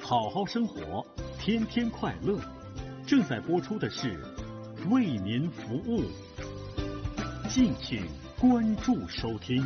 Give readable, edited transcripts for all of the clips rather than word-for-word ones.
好好生活，天天快乐。正在播出的是为您服务，敬请关注收听。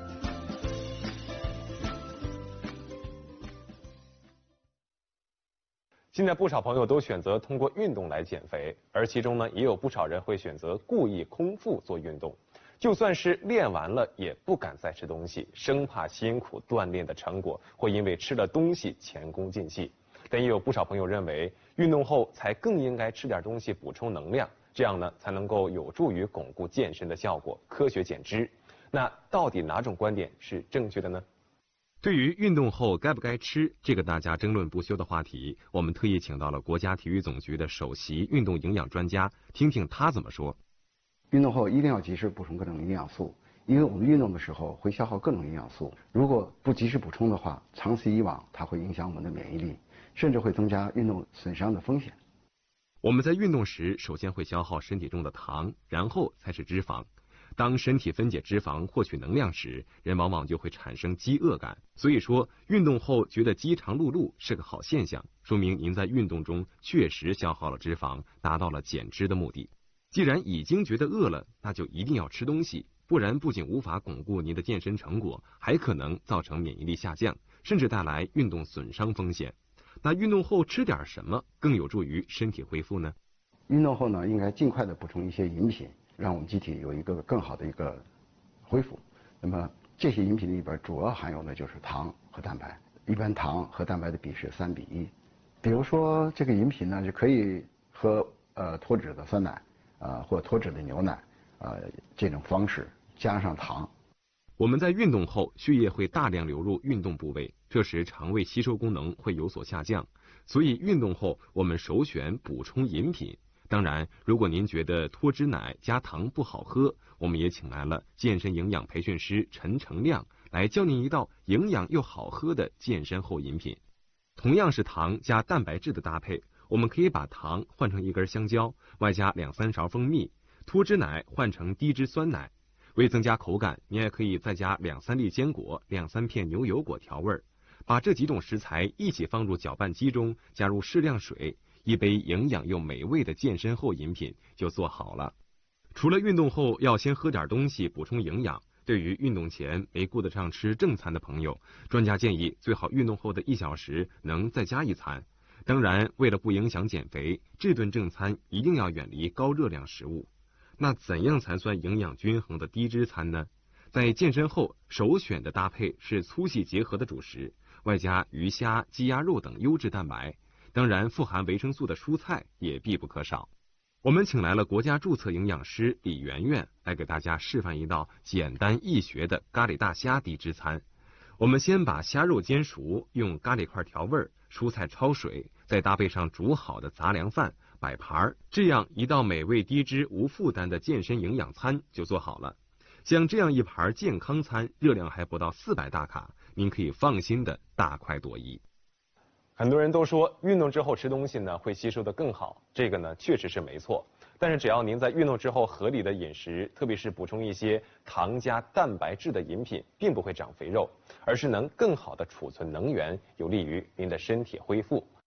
现在不少朋友都选择通过运动来减肥，而其中呢，也有不少人会选择故意空腹做运动。就算是练完了，也不敢再吃东西，生怕辛苦锻炼的成果会因为吃了东西前功尽弃。但也有不少朋友认为，运动后才更应该吃点东西补充能量，这样呢才能够有助于巩固健身的效果，科学减脂。那到底哪种观点是正确的呢？ 对于运动后该不该吃这个大家争论不休的话题，我们特意请到了国家体育总局的首席运动营养专家，听听他怎么说。 运动后一定要及时补充各种营养素，因为我们运动的时候会消耗各种营养素，如果不及时补充的话，长此以往它会影响我们的免疫力，甚至会增加运动损伤的风险。 我们在运动时，首先会消耗身体中的糖，然后才是脂肪。当身体分解脂肪获取能量时，人往往就会产生饥饿感。所以说，运动后觉得饥肠辘辘是个好现象，说明您在运动中确实消耗了脂肪，达到了减脂的目的。既然已经觉得饿了，那就一定要吃东西，不然不仅无法巩固您的健身成果，还可能造成免疫力下降，甚至带来运动损伤风险。那运动后吃点什么更有助于身体恢复呢？ 运动后呢，应该尽快的补充一些饮品，让我们机体有一个更好的一个恢复。那么这些饮品里边主要含有的就是糖和蛋白，一般糖和蛋白的比是3:1。比如说这个饮品呢，就可以喝脱脂的酸奶或脱脂的牛奶这种方式加上糖。 我们在运动后，血液会大量流入运动部位，这时肠胃吸收功能会有所下降，所以运动后我们首选补充饮品。当然，如果您觉得脱脂奶加糖不好喝，我们也请来了健身营养培训师陈成亮来教您一道营养又好喝的健身后饮品。同样是糖加蛋白质的搭配，我们可以把糖换成1根香蕉，外加2-3勺蜂蜜；脱脂奶换成低脂酸奶。为增加口感，你还可以再加2-3粒坚果、2-3片牛油果调味。把这几种食材一起放入搅拌机中，加入适量水，一杯营养又美味的健身后饮品就做好了。除了运动后要先喝点东西补充营养，对于运动前没顾得上吃正餐的朋友，专家建议最好运动后的1小时能再加一餐。当然，为了不影响减肥，这顿正餐一定要远离高热量食物。那怎样才算营养均衡的低脂餐呢？在健身后，首选的搭配是粗细结合的主食，外加鱼虾、鸡鸭肉等优质蛋白。当然，富含维生素的蔬菜也必不可少。我们请来了国家注册营养师李媛媛来给大家示范一道简单易学的咖喱大虾低脂餐。我们先把虾肉煎熟，用咖喱块调味，蔬菜焯水，再搭配上煮好的杂粮饭，摆盘，这样一道美味低脂无负担的健身营养餐就做好了。像这样一盘健康餐，热量还不到400大卡，您可以放心的大快朵颐。 很多人都说运动之后吃东西呢会吸收的更好，这个呢确实是没错。但是只要您在运动之后合理的饮食，特别是补充一些糖加蛋白质的饮品，并不会长肥肉，而是能更好的储存能源，有利于您的身体恢复。